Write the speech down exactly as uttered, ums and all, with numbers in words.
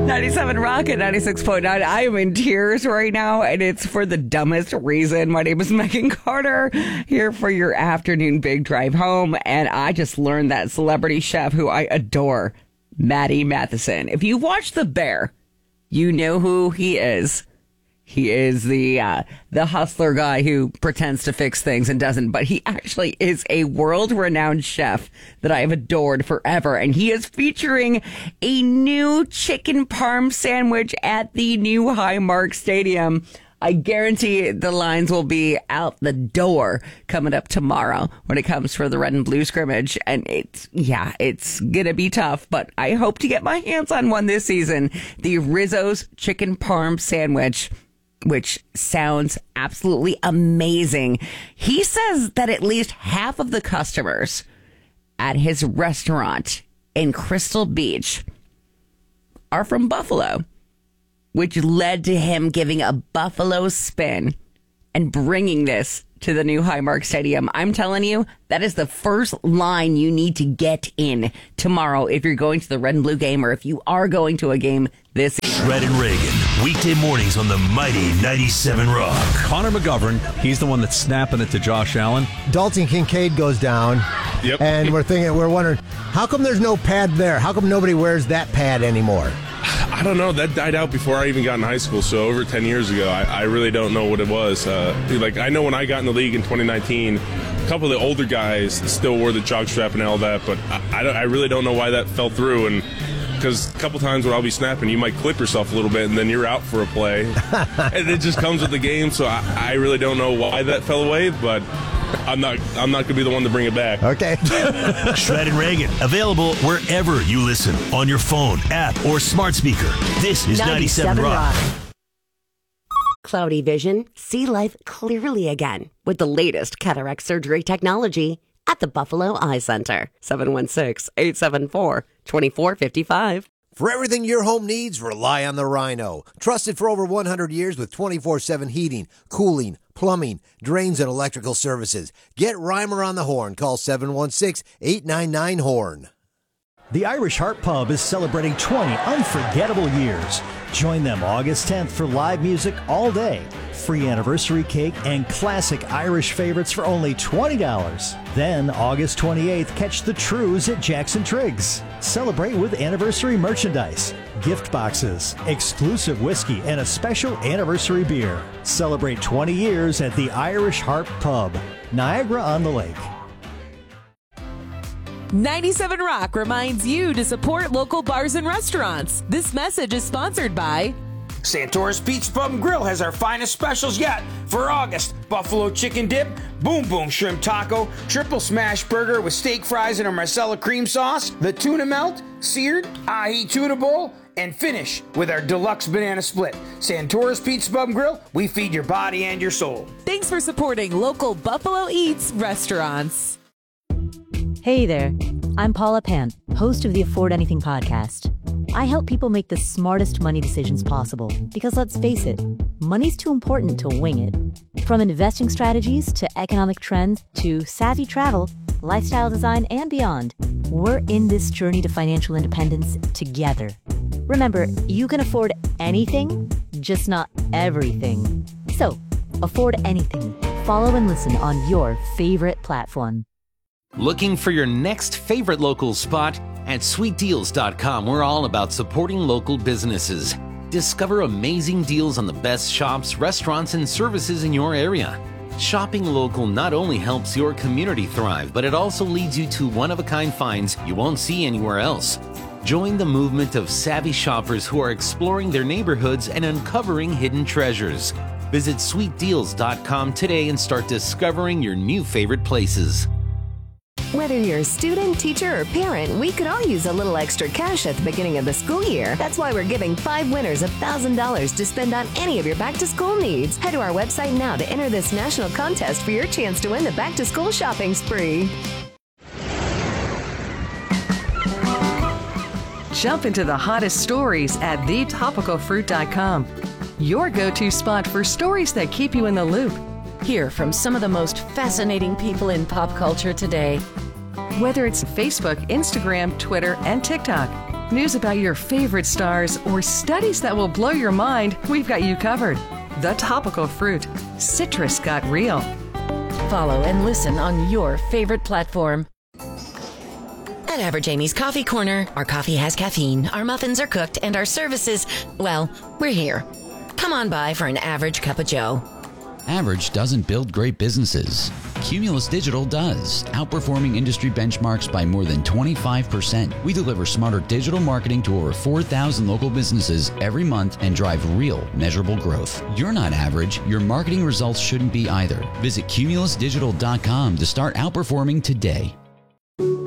ninety-seven Rock at ninety-six point nine. I am in tears right now, and it's for the dumbest reason. My name is Megan Carter, here for your afternoon big drive home, and I just learned that celebrity chef who I adore, Matty Matheson. If you watch The Bear, you know who he is. He is the uh, the hustler guy who pretends to fix things and doesn't, but he actually is a world-renowned chef that I have adored forever, and he is featuring a new chicken parm sandwich at the new Highmark Stadium. I guarantee the lines will be out the door coming up tomorrow when it comes for the red and blue scrimmage. And it's, yeah, it's going to be tough, but I hope to get my hands on one this season. The Rizzo's Chicken Parm Sandwich, which sounds absolutely amazing. He says that at least half of the customers at his restaurant in Crystal Beach are from Buffalo, which led to him giving a Buffalo spin and bringing this to the new Highmark Stadium. I'm telling you, that is the first line you need to get in tomorrow if you're going to the red and blue game, or if you are going to a game this Shred and Reagan, weekday mornings on the mighty ninety-seven Rock. Connor McGovern, he's the one that's snapping it to Josh Allen. Dalton Kincaid goes down. Yep. And we're thinking, we're wondering, how come there's no pad there? How come nobody wears that pad anymore? I don't know. That died out before I even got in high school, so over ten years ago. I, I really don't know what it was. Uh, like, I know when I got in the league in twenty nineteen, a couple of the older guys still wore the jock strap and all that, but I, I, don't, I really don't know why that fell through. And because a couple times when I'll be snapping, you might clip yourself a little bit, and then you're out for a play. And it just comes with the game, so I, I really don't know why that fell away, but I'm not I'm not going to be the one to bring it back. Okay. Shred and Reagan, available wherever you listen, on your phone, app, or smart speaker. This is ninety-seven Rock. Cloudy vision, see life clearly again with the latest cataract surgery technology at the Buffalo Eye Center. seven one six, eight seven four, two four five five. For everything your home needs, rely on the Rhino. Trusted for over one hundred years with twenty-four seven heating, cooling, plumbing, drains, and electrical services. Get Reimer on the horn. Call seven one six, eight nine nine, horn. The Irish Heart Pub is celebrating twenty unforgettable years. Join them August tenth for live music all day, free anniversary cake, and classic Irish favorites for only twenty dollars. Then August twenty-eighth, catch the Trues at Jackson Triggs. Celebrate with anniversary merchandise, gift boxes, exclusive whiskey, and a special anniversary beer. Celebrate twenty years at the Irish Heart Pub, Niagara-on-the-Lake. ninety-seven Rock reminds you to support local bars and restaurants. This message is sponsored by Santora's Pizza Pub and Grill has our finest specials yet for August. Buffalo chicken dip, boom boom shrimp taco, triple smash burger with steak fries and a Marcella cream sauce, the tuna melt, seared, ahi tuna bowl, and finish with our deluxe banana split. Santora's Pizza Pub and Grill, we feed your body and your soul. Thanks for supporting local Buffalo Eats restaurants. Hey there, I'm Paula Pan, host of the Afford Anything podcast. I help people make the smartest money decisions possible because, let's face it, money's too important to wing it. From investing strategies to economic trends to savvy travel, lifestyle design, and beyond, we're in this journey to financial independence together. Remember, you can afford anything, just not everything. So, afford anything. Follow and listen on your favorite platform. Looking for your next favorite local spot? At sweet deals dot com, we're all about supporting local businesses. Discover amazing deals on the best shops, restaurants, and services in your area. Shopping local not only helps your community thrive, but it also leads you to one-of-a-kind finds you won't see anywhere else. Join the movement of savvy shoppers who are exploring their neighborhoods and uncovering hidden treasures. Visit sweet deals dot com today and start discovering your new favorite places. Whether you're a student, teacher, or parent, we could all use a little extra cash at the beginning of the school year. That's why we're giving five winners one thousand dollars to spend on any of your back-to-school needs. Head to our website now to enter this national contest for your chance to win the back-to-school shopping spree. Jump into the hottest stories at the topical fruit dot com. Your go-to spot for stories that keep you in the loop. Hear from some of the most fascinating people in pop culture today. Whether it's Facebook, Instagram, Twitter, and TikTok, News about your favorite stars, or studies that will blow your mind, we've got you covered. The Topical Fruit. Citrus got real. Follow and listen on your favorite platform. At Average Amy's Coffee Corner, our coffee has caffeine, our muffins are cooked, and our services, well, we're here. Come on by for an average cup of joe. Average doesn't build great businesses. Cumulus Digital does, outperforming industry benchmarks by more than twenty-five percent. We deliver smarter digital marketing to over four thousand local businesses every month and drive real, measurable growth. You're not average. Your marketing results shouldn't be either. Visit cumulus digital dot com to start outperforming today.